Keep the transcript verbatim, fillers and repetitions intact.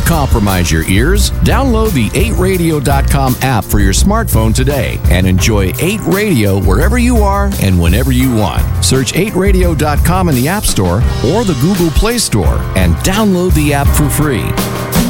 compromise your ears. Download the eight radio dot com app for your smartphone today and enjoy eight Radio wherever you are and whenever you want. Search eight radio dot com in the App Store or the Google Play Store and download the app for free.